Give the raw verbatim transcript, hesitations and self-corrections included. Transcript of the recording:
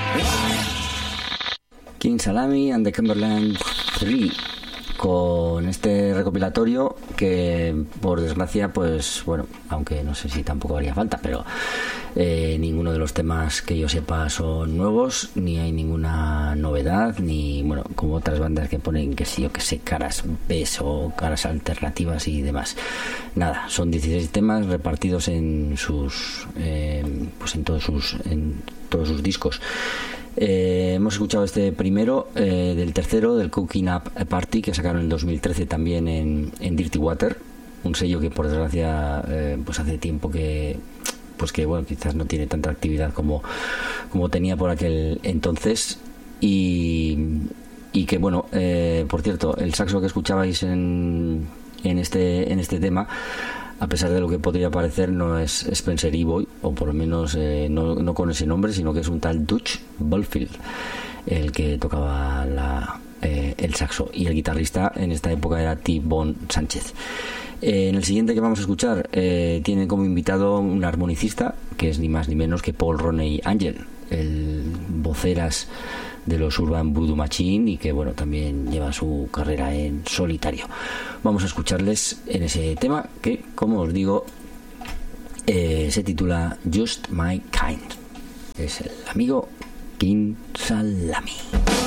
King Salami and the Cumberland tres, con este recopilatorio que por desgracia, pues bueno, aunque no sé si tampoco haría falta, pero eh, ninguno de los temas que yo sepa son nuevos, ni hay ninguna novedad, ni bueno, como otras bandas que ponen que sí, yo que sé, caras B o caras alternativas y demás. Nada, son dieciséis temas repartidos en sus eh, pues en todos sus en todos sus discos. Eh, hemos escuchado este primero eh, del tercero, del Cooking Up Party, que sacaron en dos mil trece también en, en Dirty Water, un sello que por desgracia eh, pues hace tiempo que pues que bueno, quizás no tiene tanta actividad como, como tenía por aquel entonces. Y, y que bueno, eh, por cierto, el saxo que escuchabais en, en este en este tema, a pesar de lo que podría parecer, no es Spencer Evoy, o por lo menos eh, no, no con ese nombre, sino que es un tal Dutch Bulfield el que tocaba la, eh, el saxo, y el guitarrista en esta época era T-Bone Sánchez. Eh, en el siguiente que vamos a escuchar eh, tiene como invitado un armonicista que es ni más ni menos que Paul Roney Angel, el voceras de los Urban Voodoo Machine, y que bueno, también lleva su carrera en solitario. Vamos a escucharles en ese tema que, como os digo, eh, se titula Just My Kind. Es el amigo King Salami.